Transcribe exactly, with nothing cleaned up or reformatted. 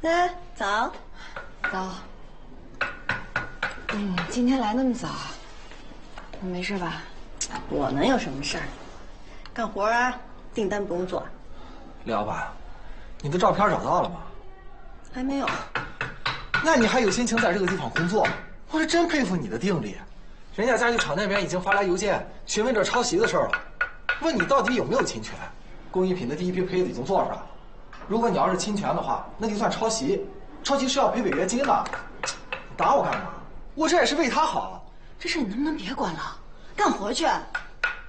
来，早， 早。嗯，今天来那么早，没事吧？ 我能有什么事儿？干活啊，订单不用做。 廖老板，你的照片找到了吗？ 还没有。 那你还有心情在这个地方工作？我是真佩服你的定力。人家家具厂那边已经发来邮件询问这抄袭的事儿了，问你到底有没有侵权。工艺品的第一批胚子已经做出来了，如果你要是侵权的话，那就算抄袭。抄袭是要赔违约金的。你打我干嘛？我这也是为他好。 这事你能不能别管了，干活去。